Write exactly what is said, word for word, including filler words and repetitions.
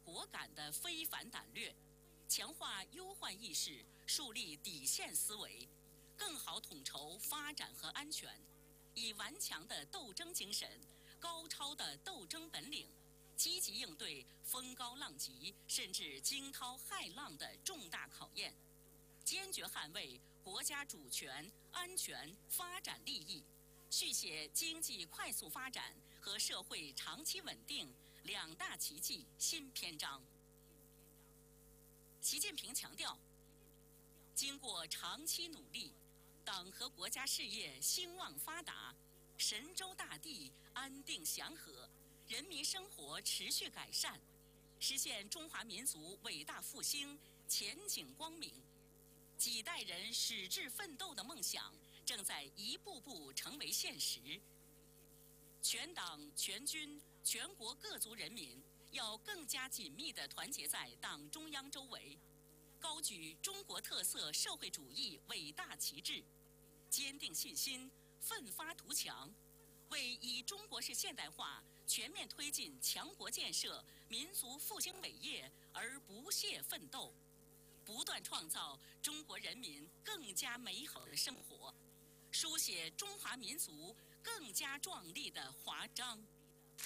果敢的非凡胆略，强化忧患意识，树立底线思维，更好统筹发展和安全，以顽强的斗争精神、高超的斗争本领，积极应对风高浪急甚至惊涛骇浪的重大考验，坚决捍卫国家主权、安全、发展利益，续写经济快速发展和社会长期稳定两大奇迹新篇章。习近平强调，经过长期努力，党和国家事业兴旺发达，神州大地安定祥和，人民生活持续改善，实现中华民族伟大复兴前景光明。几代人矢志奋斗的梦想正在一步步成为现实。全党全军全国各族人民要更加紧密地团结在党中央周围，高举中国特色社会主义伟大旗帜，坚定信心，奋发图强，为以中国式现代化全面推进强国建设、民族复兴伟业而不懈奋斗，不断创造中国人民更加美好的生活，书写中华民族更加壮丽的华章。